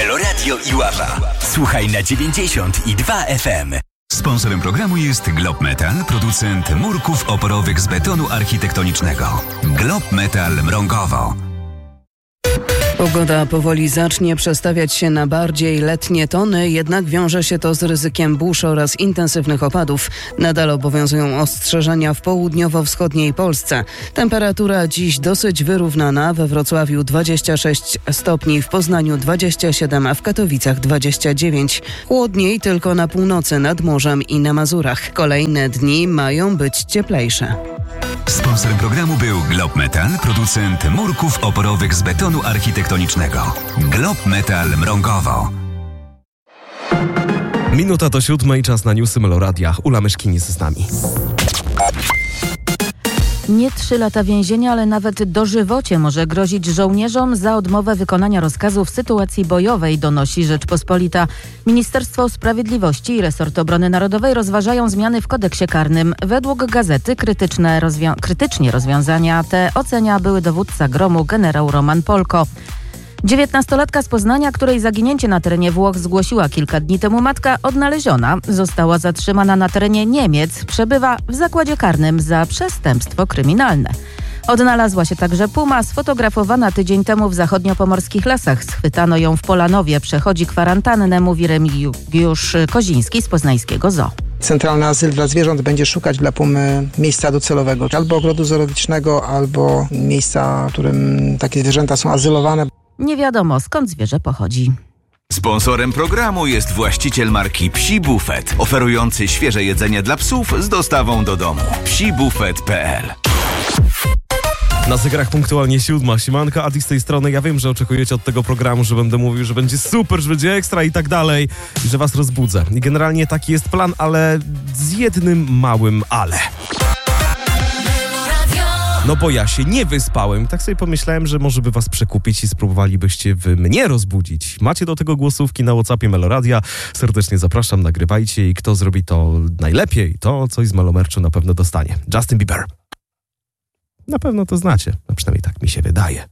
Meloradio Iława. Słuchaj na 92 FM. Sponsorem programu jest Glob Metal, producent murków oporowych z betonu architektonicznego. Glob Metal Mrągowo. Pogoda powoli zacznie przestawiać się na bardziej letnie tony, jednak wiąże się to z ryzykiem burz oraz intensywnych opadów. Nadal obowiązują ostrzeżenia w południowo-wschodniej Polsce. Temperatura dziś dosyć wyrównana. We Wrocławiu 26 stopni, w Poznaniu 27, a w Katowicach 29. Chłodniej tylko na północy, nad morzem i na Mazurach. Kolejne dni mają być cieplejsze. Sponsorem programu był Glob Metal, producent murków oporowych z betonu architektonicznego. Glob Metal Mrągowo. Minuta do 7, czas na newsy Meloradia. Ula Myszkinis z nami. Nie 3 lata więzienia, ale nawet dożywocie może grozić żołnierzom za odmowę wykonania rozkazu w sytuacji bojowej, donosi Rzeczpospolita. Ministerstwo Sprawiedliwości i Resort Obrony Narodowej rozważają zmiany w kodeksie karnym. Według gazety krytycznie rozwiązania te ocenia były dowódca Gromu generał Roman Polko. 19-latka z Poznania, której zaginięcie na terenie Włoch zgłosiła kilka dni temu matka, odnaleziona. Została zatrzymana na terenie Niemiec. Przebywa w zakładzie karnym za przestępstwo kryminalne. Odnalazła się także puma, sfotografowana tydzień temu w zachodniopomorskich lasach. Schwytano ją w Polanowie. Przechodzi kwarantannę, mówi Remigiusz Koziński z poznańskiego zoo. Centralny Azyl dla Zwierząt będzie szukać dla pumy miejsca docelowego. Albo ogrodu zoologicznego, albo miejsca, w którym takie zwierzęta są azylowane. Nie wiadomo, skąd zwierzę pochodzi. Sponsorem programu jest właściciel marki Psi Buffet, oferujący świeże jedzenie dla psów z dostawą do domu. psibufet.pl. Na zegarach punktualnie 7. Siemanka, Adi z tej strony. Ja wiem, że oczekujecie od tego programu, że będę mówił, że będzie super, że będzie ekstra i tak dalej, i że was rozbudzę. I generalnie taki jest plan, ale z jednym małym ale. No bo ja się nie wyspałem. Tak sobie pomyślałem, że może by was przekupić i spróbowalibyście wy mnie rozbudzić. Macie do tego głosówki na WhatsAppie Meloradia. Serdecznie zapraszam, nagrywajcie i kto zrobi to najlepiej, to coś z Melomerczu na pewno dostanie. Justin Bieber. Na pewno to znacie, a przynajmniej tak mi się wydaje.